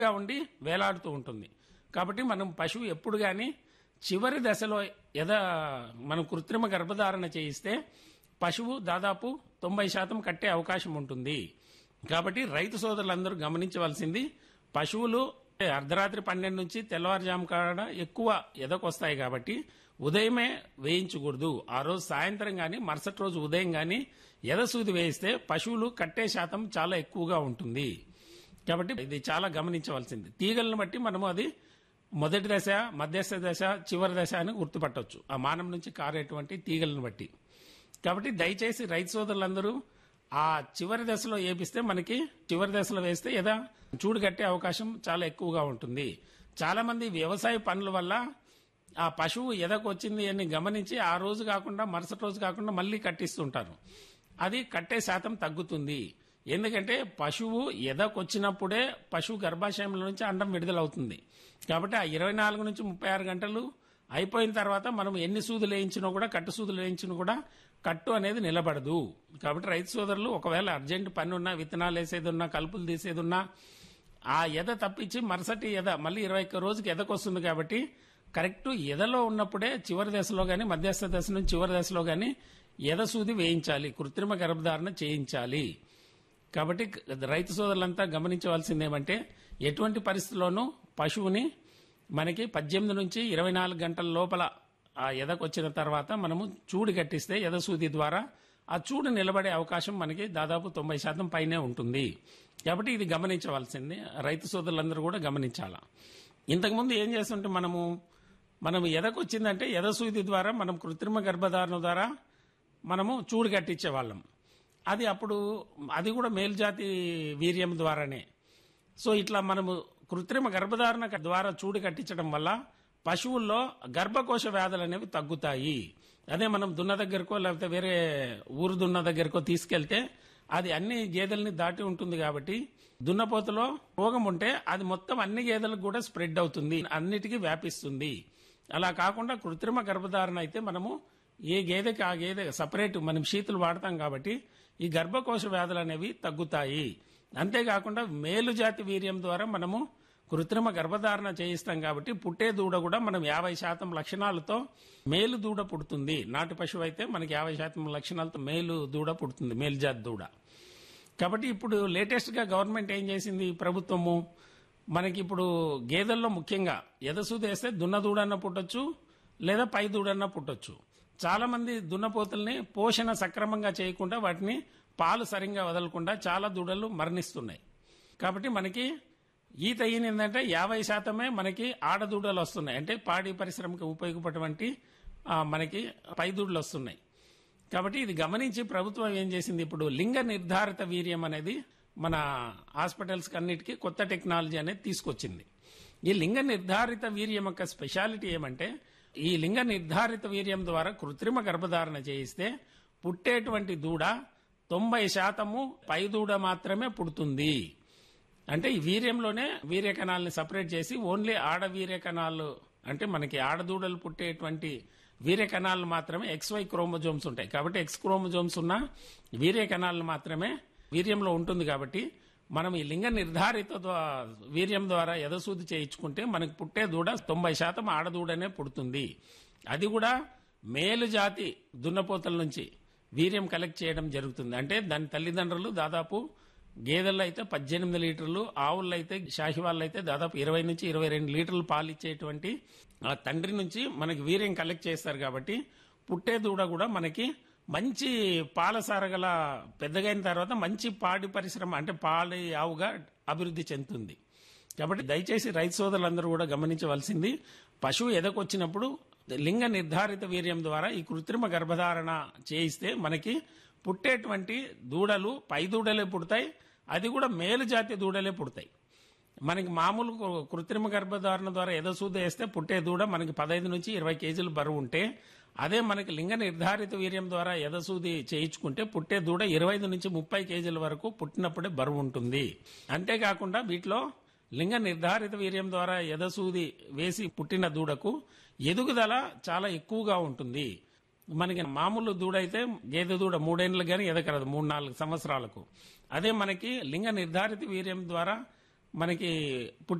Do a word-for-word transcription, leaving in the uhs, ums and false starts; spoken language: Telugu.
ఉండి వేలాడుతూ ఉంటుంది. కాబట్టి మనం పశువు ఎప్పుడు కానీ చివరి దశలో ఎద మనం కృత్రిమ గర్భధారణ చేయిస్తే పశువు దాదాపు తొంభై శాతం కట్టే అవకాశం ఉంటుంది. కాబట్టి రైతు సోదరులందరూ గమనించవలసింది, పశువులు అర్ధరాత్రి పన్నెండు నుంచి తెల్లవారుజాము కాడ ఎక్కువ ఎదకొస్తాయి కాబట్టి ఉదయమే వేయించకూడదు. ఆ రోజు సాయంత్రం కానీ మరుసటి రోజు ఉదయం కానీ ఎదసూది వేయిస్తే పశువులు కట్టే శాతం చాలా ఎక్కువగా ఉంటుంది. కాబట్టి ఇది చాలా గమనించవలసింది. తీగలను బట్టి మనము అది మొదటి దశ, మధ్యస్థ దశ, చివరి దశ అని గుర్తుపట్టవచ్చు ఆ మానం నుంచి కారేటువంటి తీగలను బట్టి. కాబట్టి దయచేసి రైతు సోదరులందరూ ఆ చివరి దశలో ఏపిస్తే మనకి చివరి దశలో వేస్తే ఏదా చూడు కట్టే అవకాశం చాలా ఎక్కువగా ఉంటుంది. చాలా మంది వ్యవసాయ పనుల వల్ల ఆ పశువు ఎదకొచ్చింది అని గమనించి ఆ రోజు కాకుండా మరుసటి రోజు కాకుండా మళ్ళీ కట్టిస్తుంటారు. అది కట్టే శాతం తగ్గుతుంది. ఎందుకంటే పశువు ఎదకొచ్చినప్పుడే పశువు గర్భాశయంలో నుంచి అండం విడుదలవుతుంది. కాబట్టి ఆ ఇరవై నాలుగు నుంచి ముప్పై ఆరు గంటలు అయిపోయిన తర్వాత మనం ఎన్ని సూదులు వేయించినా కూడా కట్టు సూదులు వేయించినా కూడా కట్టు అనేది నిలబడదు. కాబట్టి రైతు సోదరులు ఒకవేళ అర్జెంట్ పని ఉన్నా, విత్తనాలు వేసేది ఉన్నా, కలుపులు తీసేది ఉన్నా, ఆ ఎద తప్పించి మరుసటి ఎద మళ్ళీ ఇరవై ఒక్క రోజుకి ఎదకొస్తుంది. కాబట్టి కరెక్ట్ ఎదలో ఉన్నప్పుడే చివరి దశలో గాని మధ్యస్థ దశ నుంచి చివరి దశలో గాని ఎద సూది వేయించాలి, కృత్రిమ గర్భధారణ చేయించాలి. కాబట్టి రైతు సోదరులంతా గమనించవలసింది ఏమంటే ఎటువంటి పరిస్థితుల్లోనూ పశువుని మనకి పద్దెనిమిది నుంచి ఇరవై నాలుగు గంటల లోపల ఆ ఎదకొచ్చిన తర్వాత మనము చూడు కట్టిస్తే ఎదసూది ద్వారా ఆ చూడు నిలబడే అవకాశం మనకి దాదాపు తొంభై శాతం పైనే ఉంటుంది. కాబట్టి ఇది గమనించవలసింది రైతు సోదరులందరూ కూడా గమనించాల. ఇంతకుముందు ఏం చేస్తుంటే మనము మనం ఎదకొచ్చిందంటే ఎదసూది ద్వారా మనం కృత్రిమ గర్భధారణ ద్వారా మనము చూడు కట్టించేవాళ్ళం. అది అప్పుడు అది కూడా మేలుజాతి వీర్యం ద్వారానే. సో ఇట్లా మనము కృత్రిమ గర్భధారణ ద్వారా చూడు కట్టించడం వల్ల పశువుల్లో గర్భకోశ వ్యాధులు అనేవి తగ్గుతాయి. అదే మనం దున్న దగ్గరకో లేకపోతే వేరే ఊరు దున్న దగ్గరకో తీసుకెళ్తే అది అన్ని గేదెల్ని దాటి ఉంటుంది. కాబట్టి దున్నపోతులో రోగం ఉంటే అది మొత్తం అన్ని గేదెలకు కూడా స్ప్రెడ్ అవుతుంది, అన్నిటికీ వ్యాపిస్తుంది. అలా కాకుండా కృత్రిమ గర్భధారణ అయితే మనము ఏ గేదెకి ఆ గేదె సపరేట్ మనం శీతులు వాడతాం కాబట్టి ఈ గర్భకోశ వ్యాధులు అనేవి తగ్గుతాయి. అంతేకాకుండా మేలు జాతి వీర్యం ద్వారా మనము కృత్రిమ గర్భధారణ చేయిస్తాం కాబట్టి పుట్టే దూడ కూడా మనం యాభై శాతం లక్షణాలతో మేలు దూడ పుడుతుంది. నాటు పశువు అయితే మనకి యాభై శాతం లక్షణాలతో మేలు దూడ పుడుతుంది, మేలు జాతి దూడ. కాబట్టి ఇప్పుడు లేటెస్ట్ గా గవర్నమెంట్ ఏం చేసింది, ప్రభుత్వము మనకి ఇప్పుడు గేదెల్లో ముఖ్యంగా ఎదసూది వేస్తే దున్న దూడన్న పుట్టొచ్చు లేదా పై దూడన్న పుట్టొచ్చు. చాలా మంది దున్నపోతుల్ని పోషణ సక్రమంగా చేయకుండా వాటిని పాలు సరిగ్గా వదలకుండా చాలా దూడలు మరణిస్తున్నాయి. కాబట్టి మనకి ఈత ఏంటంటే యాభై శాతమే మనకి ఆడదూడలు వస్తున్నాయి, అంటే పాడి పరిశ్రమకి ఉపయోగపడేటువంటి మనకి పై దూడలు వస్తున్నాయి. కాబట్టి ఇది గమనించి ప్రభుత్వం ఏం చేసింది, ఇప్పుడు లింగ నిర్ధారిత వీర్యం అనేది మన హాస్పిటల్స్ అన్నిటికీ కొత్త టెక్నాలజీ అనేది తీసుకొచ్చింది. ఈ లింగ నిర్ధారిత వీర్యం యొక్క స్పెషాలిటీ ఏమంటే ఈ లింగ నిర్ధారిత వీర్యం ద్వారా కృత్రిమ గర్భధారణ చేయిస్తే పుట్టేటువంటి దూడ తొంభై శాతము పై దూడ మాత్రమే పుడుతుంది. అంటే ఈ వీర్యంలోనే వీర్య కణాలని సపరేట్ చేసి ఓన్లీ ఆడ వీర్య కణాలు అంటే మనకి ఆడదూడలు పుట్టేటువంటి వీర్య కణాలు మాత్రమే ఎక్స్ వై క్రోమోజోమ్స్ ఉంటాయి. కాబట్టి ఎక్స్ క్రోమోజోమ్స్ ఉన్న వీర్య కణాలు మాత్రమే వీర్యంలో ఉంటుంది. కాబట్టి మనం ఈ లింగ నిర్ధారిత వీర్యం ద్వారా ఎదసూది చేయించుకుంటే మనకు పుట్టే దూడ తొంభై శాతం ఆడదూడనే పుడుతుంది. అది కూడా మేలు జాతి దున్నపోతల నుంచి వీర్యం కలెక్ట్ చేయడం జరుగుతుంది. అంటే దాని తల్లిదండ్రులు దాదాపు గేదెల్లో అయితే పద్దెనిమిది లీటర్లు, ఆవుల్లో అయితే షాహివాళ్ళు అయితే దాదాపు ఇరవై నుంచి ఇరవై రెండు లీటర్లు పాలు ఇచ్చేటువంటి ఆ తండ్రి నుంచి మనకి వీర్యం కలెక్ట్ చేస్తారు. కాబట్టి పుట్టే దూడ కూడా మనకి మంచి పాలసార గల పెద్దగైన తర్వాత మంచి పాడి పరిశ్రమ అంటే పాడి ఆవుగా అభివృద్ధి చెందుతుంది. కాబట్టి దయచేసి రైతు సోదరులందరూ కూడా గమనించవలసింది, పశువు ఎదకొచ్చినప్పుడు లింగ నిర్ధారిత వీర్యం ద్వారా ఈ కృత్రిమ గర్భధారణ చేయిస్తే మనకి పుట్టేటువంటి దూడలు పై దూడలే పుడతాయి, అది కూడా మేలు జాతి దూడలే పుడతాయి. మనకి మామూలు కృత్రిమ గర్భధారణ ద్వారా ఎదసూద వేస్తే పుట్టే దూడ మనకి పదహైదు నుంచి ఇరవై కేజీలు బరువు ఉంటే, అదే మనకి లింగ నిర్ధారిత వీర్యం ద్వారా ఎదసూది చేయించుకుంటే పుట్టే దూడ ఇరవై ఐదు నుంచి ముప్పై కేజీల వరకు పుట్టినప్పుడే బరువు ఉంటుంది. అంతేకాకుండా వీటిలో లింగ నిర్ధారిత వీర్యం ద్వారా ఎదసూది వేసి పుట్టిన దూడకు ఎదుగుదల చాలా ఎక్కువగా ఉంటుంది. మనకి మామూలు దూడ అయితే గేదె దూడ మూడేళ్లు గానీ ఎదగరదు, మూడు నాలుగు సంవత్సరాలకు. అదే మనకి లింగ నిర్ధారిత వీర్యం ద్వారా మనకి